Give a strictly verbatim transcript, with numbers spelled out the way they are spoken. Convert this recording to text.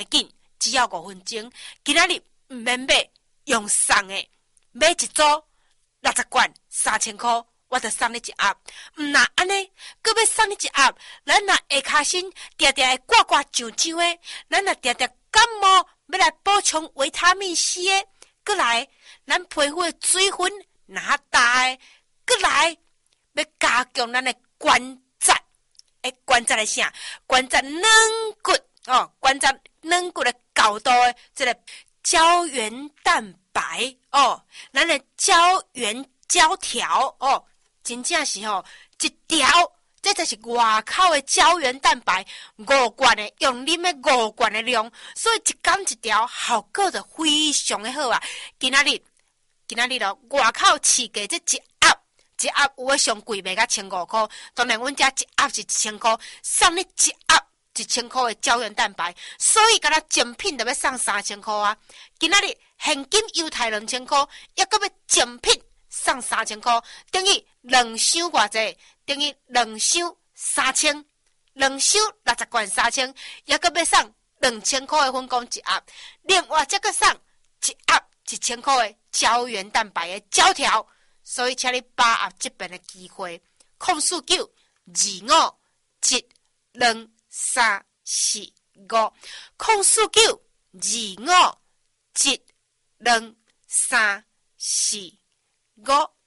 紧，只要五分钟。今仔日毋免买，用送的，买一组六十罐三千块，我就送你一盒。毋若安尼，搁要送你一盒，咱若下骹身定定会刮刮痒痒的，咱若定定感冒，要来补充维他命 C 的，搁来咱皮肤的水分若较大的，搁来要加强咱的关节。诶，关节的啥？关节软骨哦，关节软骨的高度的这个胶原蛋白哦，咱的胶原胶条哦，真正是吼、哦、一条，这才是外口的胶原蛋白五罐的，用啉的五罐的量，所以一天一条，效果就非常的好啊！今仔日，今仔日咯，外口市价这一盒。一盒有诶上贵卖甲千五块，当然阮遮一盒是一千块，送你一盒一千块诶胶原蛋白，所以敢若精品就要送三千块啊！今仔日现金犹太两千块，抑搁要精品送三千块，等于两箱偌济，等于两箱三千，两箱六十罐三千，抑搁要送两千块诶粉果一盒，另外再搁送一盒一千块诶胶原蛋白诶胶条。所以，请你把握这边的机会，空四九二五一两三四五，空四九二五一两三四五。